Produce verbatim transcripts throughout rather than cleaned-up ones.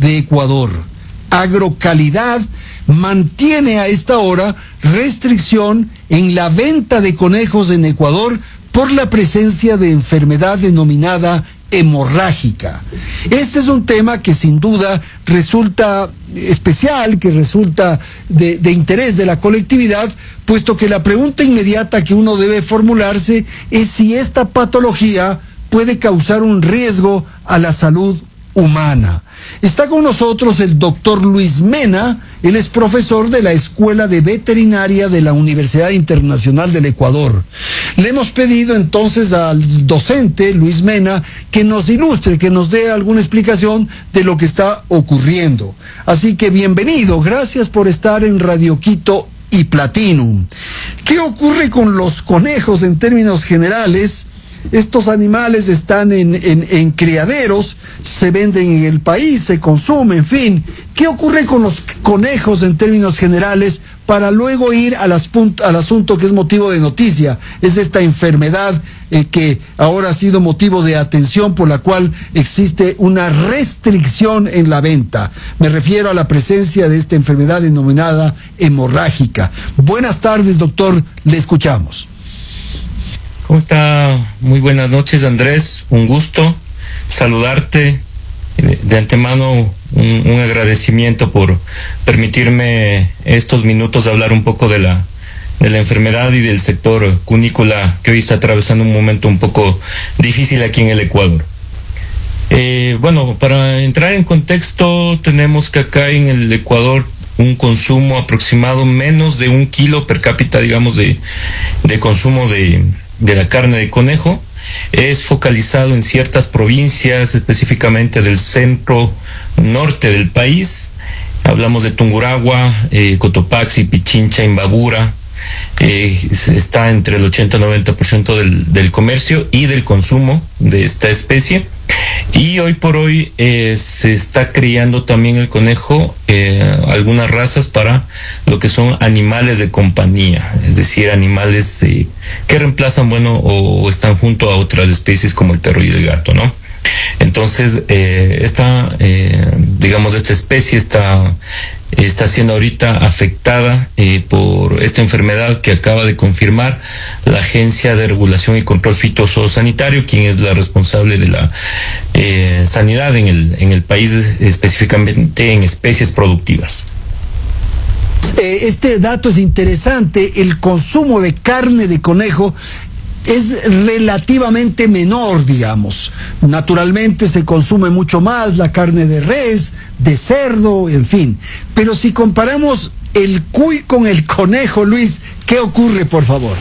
de Ecuador. Agrocalidad mantiene a esta hora restricción en la venta de conejos en Ecuador por la presencia de enfermedad denominada hemorrágica. Este es un tema que sin duda resulta especial, que resulta de, de interés de la colectividad, puesto que la pregunta inmediata que uno debe formularse es si esta patología puede causar un riesgo a la salud humana. Está con nosotros el doctor Luis Mena. Él es profesor de la Escuela de Veterinaria de la Universidad Internacional del Ecuador. Le hemos pedido entonces al docente Luis Mena que nos ilustre, que nos dé alguna explicación de lo que está ocurriendo. Así que bienvenido, gracias por estar en Radio Quito y Platinum. ¿Qué ocurre con los conejos en términos generales? Estos animales están en, en, en criaderos, se venden en el país, se consumen, en fin. ¿Qué ocurre con los conejos en términos generales para luego ir al, aspunto, al asunto que es motivo de noticia? Es esta enfermedad eh, que ahora ha sido motivo de atención, por la cual existe una restricción en la venta. Me refiero a la presencia de esta enfermedad denominada hemorrágica. Buenas tardes, doctor, le escuchamos. ¿Cómo está? Muy buenas noches, Andrés. Un gusto saludarte. De antemano, un, un agradecimiento por permitirme estos minutos de hablar un poco de la, de la enfermedad y del sector cunícola, que hoy está atravesando un momento un poco difícil aquí en el Ecuador. Eh, bueno, para entrar en contexto, tenemos que acá en el Ecuador un consumo aproximado menos de un kilo per cápita, digamos, de, de consumo de... de la carne de conejo. Es focalizado en ciertas provincias, específicamente del centro norte del país. Hablamos de Tungurahua, eh, Cotopaxi, Pichincha, Imbabura. Eh, está entre el ochenta y noventa por ciento del, del comercio y del consumo de esta especie. Y hoy por hoy eh, se está criando también el conejo, eh, algunas razas para lo que son animales de compañía, es decir, animales eh, que reemplazan, bueno, o, o están junto a otras especies como el perro y el gato, ¿no? Entonces, eh, esta, eh, digamos, esta especie está, está siendo ahorita afectada eh, por esta enfermedad que acaba de confirmar la Agencia de Regulación y Control Fitosanitario, quien es la responsable de la eh, sanidad en el, en el país, específicamente en especies productivas. Este dato es interesante. El consumo de carne de conejo es relativamente menor, digamos. Naturalmente se consume mucho más la carne de res, de cerdo, en fin. Pero si comparamos el cuy con el conejo, Luis, ¿qué ocurre, por favor?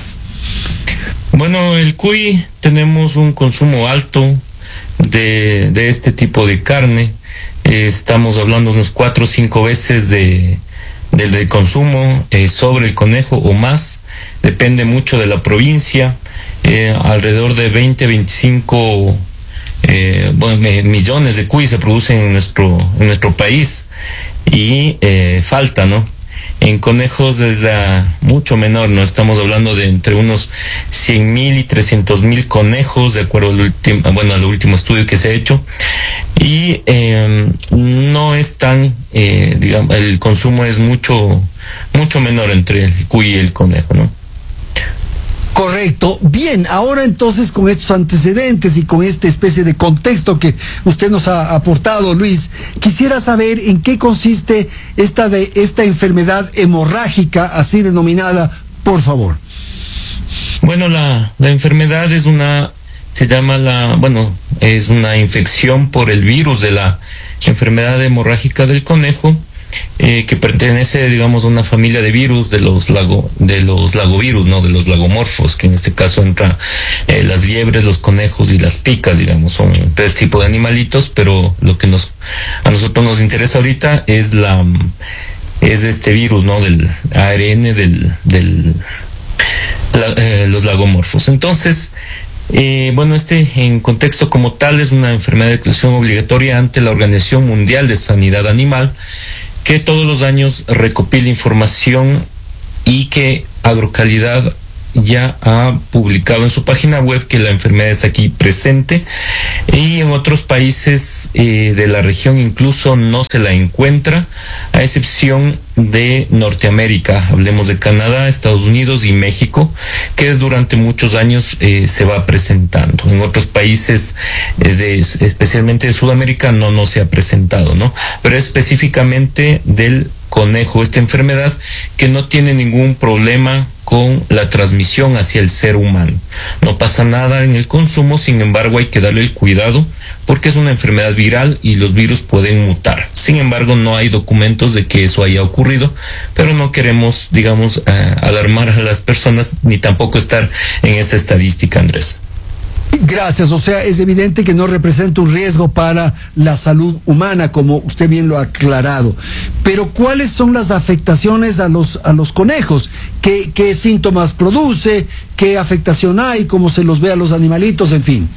Bueno, el cuy tenemos un consumo alto de, de este tipo de carne. Eh, estamos hablando unos cuatro o cinco veces de, de, de consumo eh, sobre el conejo o más. Depende mucho de la provincia. Eh, alrededor de veinte, veinticinco eh, bueno, millones de cuy se producen en nuestro, en nuestro país y eh, falta, ¿no? En conejos es uh, mucho menor, ¿no? Estamos hablando de entre unos cien mil y trescientos mil conejos, de acuerdo al último, bueno, al último estudio que se ha hecho. Y eh, no es tan, eh, digamos, el consumo es mucho, mucho menor entre el cuy y el conejo, ¿no? Correcto. Bien, ahora entonces con estos antecedentes y con esta especie de contexto que usted nos ha aportado, Luis, quisiera saber en qué consiste esta, de, esta enfermedad hemorrágica, así denominada, por favor. Bueno, la, la enfermedad es una, se llama la, bueno, es una infección por el virus de la enfermedad hemorrágica del conejo. Eh, que pertenece, digamos, a una familia de virus de los lago, de los lagovirus, ¿no? De los lagomorfos, que en este caso entra eh, las liebres, los conejos y las picas, digamos, son tres tipos de animalitos, pero lo que nos, a nosotros nos interesa ahorita es la, es este virus, ¿no? Del A R N del, del, la, eh, los lagomorfos. Entonces, Eh, bueno, este en contexto como tal es una enfermedad de declaración obligatoria ante la Organización Mundial de Sanidad Animal, que todos los años recopila información y que Agrocalidad ya ha publicado en su página web que la enfermedad está aquí presente, y en otros países eh, de la región incluso no se la encuentra, a excepción de Norteamérica. Hablemos de Canadá, Estados Unidos y México, que durante muchos años eh, se va presentando. En otros países, eh, de, especialmente de Sudamérica, no, no se ha presentado, ¿no? Pero específicamente del conejo, esta enfermedad que no tiene ningún problema con la transmisión hacia el ser humano. No pasa nada en el consumo, sin embargo hay que darle el cuidado porque es una enfermedad viral y los virus pueden mutar. Sin embargo, no hay documentos de que eso haya ocurrido, pero no queremos, digamos, eh, alarmar a las personas ni tampoco estar en esa estadística, Andrés. Gracias, o sea, es evidente que no representa un riesgo para la salud humana, como usted bien lo ha aclarado. Pero ¿cuáles son las afectaciones a los a los conejos? ¿Qué, qué síntomas produce? ¿Qué afectación hay? ¿Cómo se los ve a los animalitos? En fin.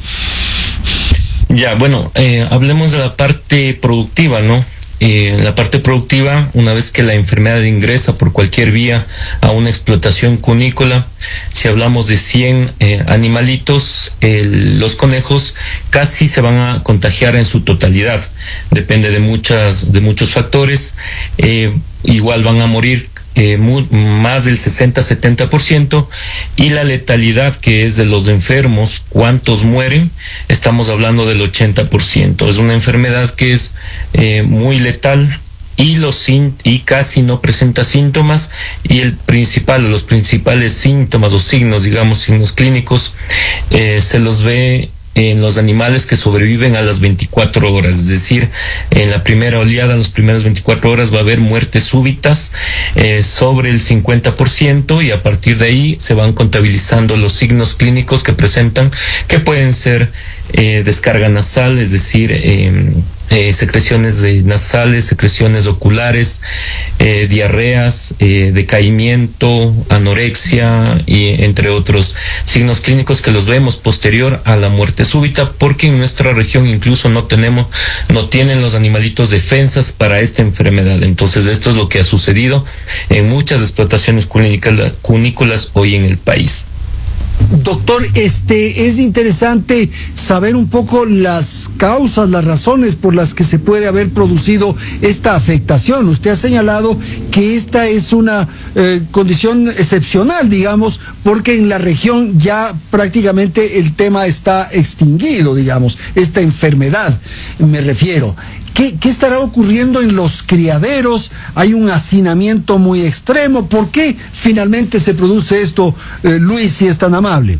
Ya, bueno, eh, hablemos de la parte productiva, ¿no? Eh, la parte productiva, una vez que la enfermedad ingresa por cualquier vía a una explotación cunícola, si hablamos de cien eh, animalitos, el, los conejos casi se van a contagiar en su totalidad. Depende de muchas, de muchos factores. Eh, igual van a morir Eh, muy, más del sesenta a setenta por ciento, y la letalidad, que es de los enfermos, cuántos mueren, estamos hablando del ochenta por ciento. Es una enfermedad que es eh, muy letal y los y casi no presenta síntomas, y el principal, los principales síntomas o signos, digamos, signos clínicos, eh, se los ve en los animales que sobreviven a las veinticuatro horas, es decir, en la primera oleada, en las primeras veinticuatro horas va a haber muertes súbitas eh, sobre el cincuenta por ciento, y a partir de ahí se van contabilizando los signos clínicos que presentan, que pueden ser eh, descarga nasal, es decir, eh, eh, secreciones de nasales, secreciones oculares, eh, diarreas, eh, decaimiento, anorexia, y entre otros signos clínicos que los vemos posterior a la muerte súbita, porque en nuestra región incluso no tenemos, no tienen los animalitos defensas para esta enfermedad. Entonces esto es lo que ha sucedido en muchas explotaciones cunícolas hoy en el país. Doctor, este es interesante saber un poco las causas, las razones por las que se puede haber producido esta afectación. Usted ha señalado que esta es una eh, condición excepcional, digamos, porque en la región ya prácticamente el tema está extinguido, digamos, esta enfermedad, me refiero. ¿Qué, ¿Qué estará ocurriendo en los criaderos? ¿Hay un hacinamiento muy extremo? ¿Por qué finalmente se produce esto, eh, Luis, si es tan amable?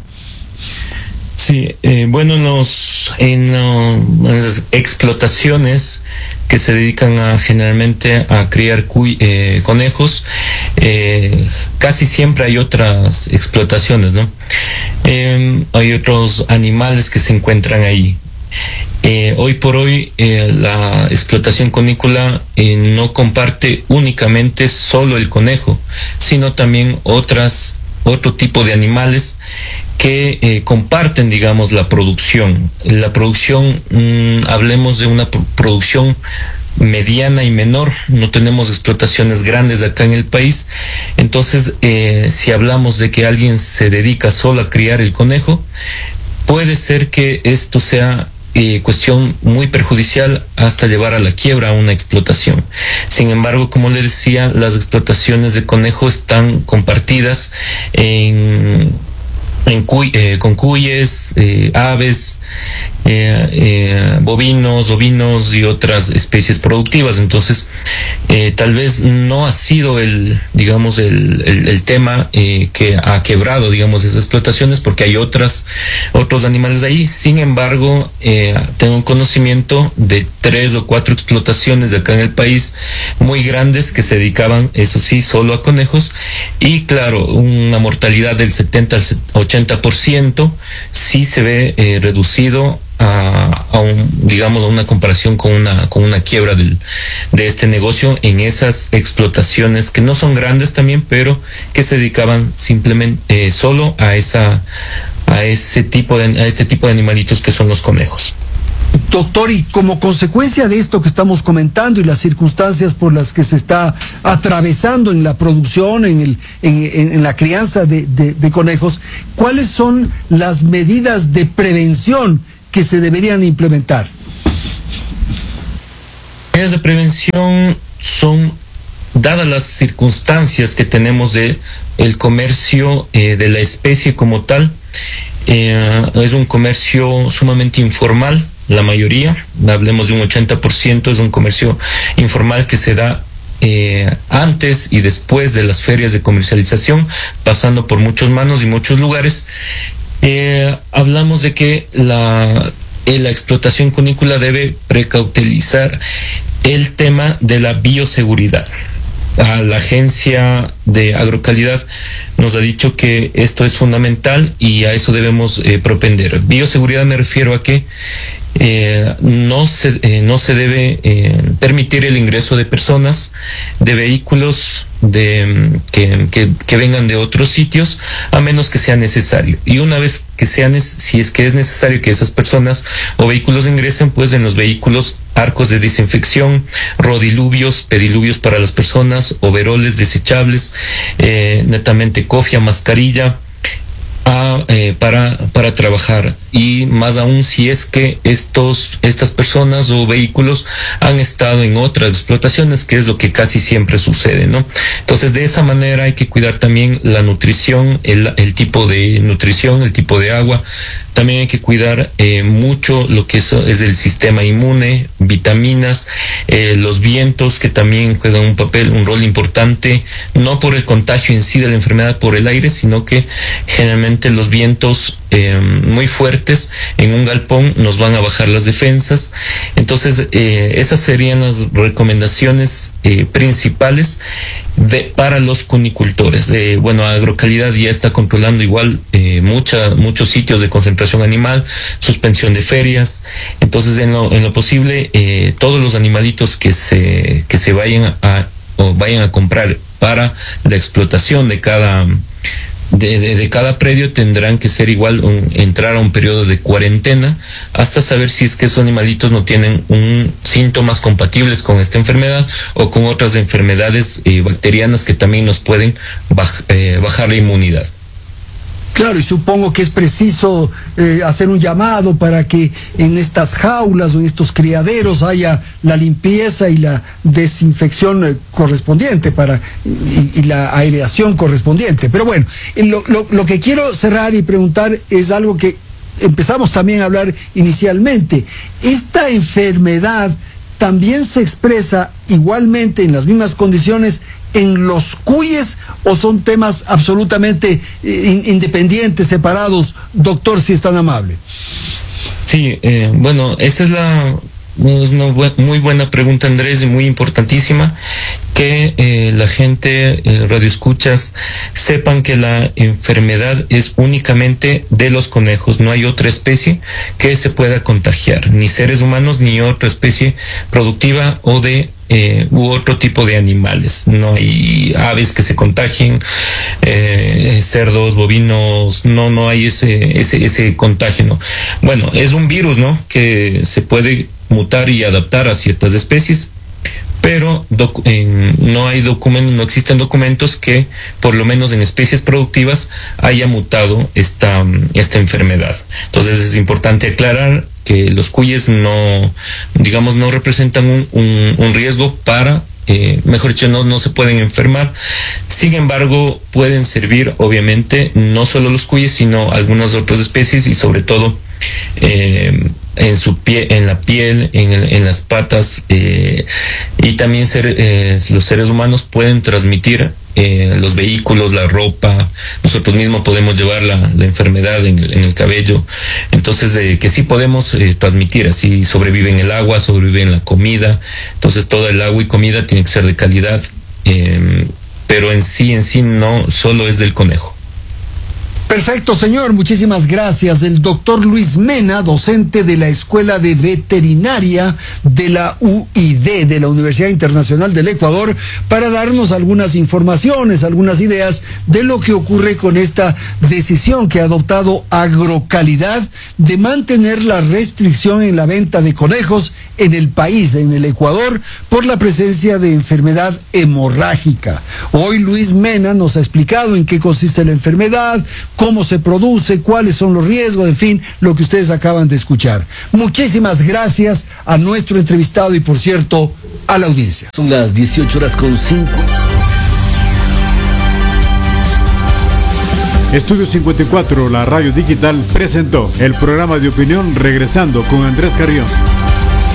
Sí, eh, bueno, en, los, en, uh, en las explotaciones que se dedican a generalmente a criar cuy, eh, conejos, eh, casi siempre hay otras explotaciones, ¿no? Eh, hay otros animales que se encuentran ahí. Eh, hoy por hoy eh, la explotación conícola eh, no comparte únicamente solo el conejo, sino también otras otro tipo de animales que eh, comparten, digamos, la producción. La producción, mmm, hablemos de una pr- producción mediana y menor, no tenemos explotaciones grandes acá en el país. Entonces, eh, si hablamos de que alguien se dedica solo a criar el conejo, puede ser que esto sea Eh, cuestión muy perjudicial hasta llevar a la quiebra a una explotación. Sin embargo, como le decía, las explotaciones de conejo están compartidas en, en cuy, eh, con cuyes, eh, aves, eh, eh, bovinos, ovinos y otras especies productivas. Entonces, eh, tal vez no ha sido el, digamos, el, el, el tema eh, que ha quebrado, digamos, esas explotaciones, porque hay otras, otros animales ahí. Sin embargo, eh, tengo un conocimiento de tres o cuatro explotaciones de acá en el país muy grandes que se dedicaban, eso sí, solo a conejos, y claro, una mortalidad del setenta al ochenta por ciento sí se ve eh, reducido a, a un, digamos, a una comparación con una con una quiebra del, de este negocio en esas explotaciones que no son grandes también, pero que se dedicaban simplemente eh, solo a esa a ese tipo de a este tipo de animalitos que son los conejos. Doctor, y como consecuencia de esto que estamos comentando y las circunstancias por las que se está atravesando en la producción, en, el, en, en la crianza de, de, de conejos, ¿cuáles son las medidas de prevención que se deberían implementar? Medidas de prevención son, dadas las circunstancias que tenemos de el comercio eh, de la especie como tal, eh, es un comercio sumamente informal. La mayoría, hablemos de un ochenta por ciento, es un comercio informal que se da eh, antes y después de las ferias de comercialización, pasando por muchas manos y muchos lugares. Eh, hablamos de que la, eh, la explotación cunícola debe precautelizar el tema de la bioseguridad. A la agencia de agrocalidad nos ha dicho que esto es fundamental y a eso debemos eh, propender. Bioseguridad me refiero a que Eh, no se eh, no se debe eh, permitir el ingreso de personas, de vehículos de que, que, que vengan de otros sitios, a menos que sea necesario. Y una vez que sea, si es que es necesario que esas personas o vehículos ingresen, pues en los vehículos arcos de desinfección, rodiluvios, pediluvios para las personas, overoles desechables, eh, netamente cofia, mascarilla, A, eh, para para trabajar, y más aún si es que estos estas personas o vehículos han estado en otras explotaciones, que es lo que casi siempre sucede, ¿no? Entonces, de esa manera hay que cuidar también la nutrición, el, el tipo de nutrición, el tipo de agua. También hay que cuidar eh, mucho lo que es, es el sistema inmune, vitaminas, eh, los vientos, que también juegan un papel, un rol importante, no por el contagio en sí de la enfermedad por el aire, sino que generalmente los vientos eh, muy fuertes en un galpón nos van a bajar las defensas. Entonces, eh, esas serían las recomendaciones eh, principales de, para los cunicultores. Eh, bueno, Agrocalidad ya está controlando igual eh, mucha, muchos sitios de concentración animal, suspensión de ferias. Entonces, en lo, en lo posible, eh, todos los animalitos que se, que se vayan a, o vayan a comprar para la explotación de cada De, de, de cada predio tendrán que ser igual, un, entrar a un periodo de cuarentena hasta saber si es que esos animalitos no tienen un síntomas compatibles con esta enfermedad o con otras enfermedades eh, bacterianas que también nos pueden baj, eh, bajar la inmunidad. Claro, y supongo que es preciso eh, hacer un llamado para que en estas jaulas o en estos criaderos haya la limpieza y la desinfección eh, correspondiente para y, y la aireación correspondiente. Pero bueno, lo, lo, lo que quiero cerrar y preguntar es algo que empezamos también a hablar inicialmente. Esta enfermedad también se expresa igualmente en las mismas condiciones en los cuyes, o son temas absolutamente eh, independientes, separados, doctor, si es tan amable. Sí, eh, bueno, esa es la es una bu muy buena pregunta, Andrés, y muy importantísima, que eh, la gente, eh, radioescuchas, sepan que la enfermedad es únicamente de los conejos, no hay otra especie que se pueda contagiar, ni seres humanos, ni otra especie productiva o de Eh, u otro tipo de animales. No hay aves que se contagien, eh, cerdos, bovinos, no, no hay ese, ese, ese contagio, ¿no? Bueno, es un virus, ¿no? Que se puede mutar y adaptar a ciertas especies, pero docu en, no hay documentos, no existen documentos que, por lo menos en especies productivas, haya mutado esta, esta enfermedad. Entonces es importante aclarar que los cuyes no, digamos, no representan un, un, un riesgo para, eh, mejor dicho, no, no se pueden enfermar. Sin embargo, pueden servir, obviamente, no solo los cuyes, sino algunas otras especies, y sobre todo eh, en su pie, en la piel, en, el, en las patas, eh, y también ser, eh, los seres humanos pueden transmitir eh, los vehículos, la ropa. Nosotros mismos podemos llevar la, la enfermedad en el, en el cabello. Entonces, eh, que sí podemos eh, transmitir, así sobrevive en el agua, sobrevive en la comida. Entonces, todo el agua y comida tiene que ser de calidad, eh, pero en sí, en sí no solo es del conejo. Perfecto, señor. Muchísimas gracias. El doctor Luis Mena, docente de la Escuela de Veterinaria de la U I D, de la Universidad Internacional del Ecuador, para darnos algunas informaciones, algunas ideas de lo que ocurre con esta decisión que ha adoptado Agrocalidad de mantener la restricción en la venta de conejos en el país, en el Ecuador, por la presencia de enfermedad hemorrágica. Hoy Luis Mena nos ha explicado en qué consiste la enfermedad, cómo se produce, cuáles son los riesgos, en fin, lo que ustedes acaban de escuchar. Muchísimas gracias a nuestro entrevistado y, por cierto, a la audiencia. Son las dieciocho horas con cinco. Estudio cincuenta y cuatro, la radio digital, presentó el programa de opinión Regresando con Andrés Carrión.